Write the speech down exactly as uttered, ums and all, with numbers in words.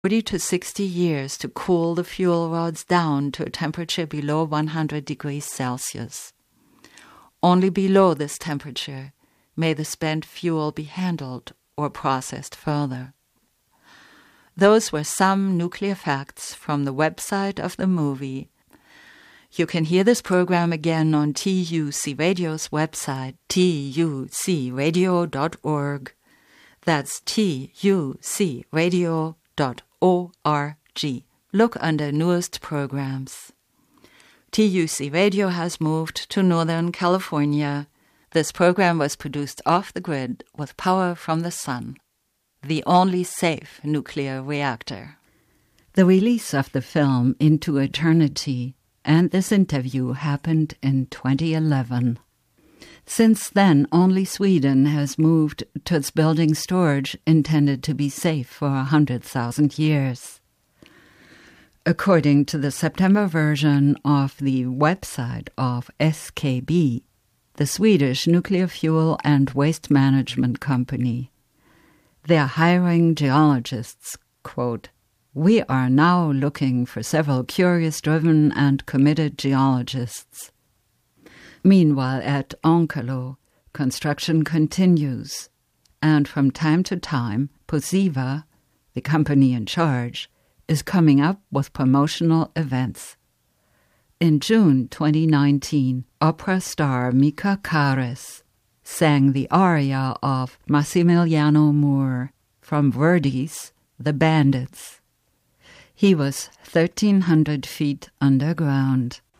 forty to sixty years to cool the fuel rods down to a temperature below one hundred degrees Celsius. Only below this temperature may the spent fuel be handled or processed further. Those were some nuclear facts from the website of the movie. You can hear this program again on T U C Radio's website, T U C radio dot org. That's T U C radio dot org. Look under newest programs. T U C Radio has moved to Northern California. This program was produced off the grid with power from the sun, the only safe nuclear reactor. The release of the film Into Eternity and this interview happened in twenty eleven. Since then, only Sweden has moved to its building storage intended to be safe for one hundred thousand years. According to the September version of the website of S K B, the Swedish Nuclear Fuel and Waste Management Company, they are hiring geologists, quote, "We are now looking for several curious-driven and committed geologists." Meanwhile, at Onkalo, construction continues, and from time to time, Posiva, the company in charge, is coming up with promotional events. In June twenty nineteen, opera star Mika Kares sang the aria of Massimiliano Moore from Verdi's The Bandits. He was thirteen hundred feet underground.